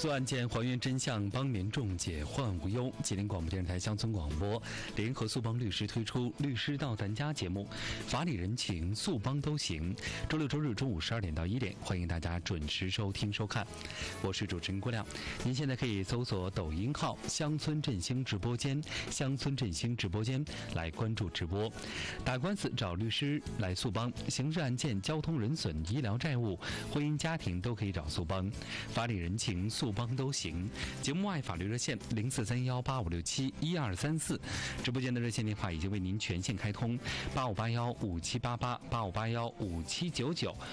诉案件，还原真相，帮民众解患无忧。吉林广播电视台乡村广播联合速帮律师推出律师到咱家节目，法理人情，速帮都行。周六周日中午12点到1点，欢迎大家准时收听收看。我是主持人郭亮，您现在可以搜索抖音号乡村振兴直播间，乡村振兴直播间来关注直播。打官司找律师来速帮，刑事案件、交通人损、医疗债务、婚姻家庭都可以找速帮，法理人情速帮都行。节目外法律热线043185671234，直播间的热线电话已经为您全线开通，85815788，85815799。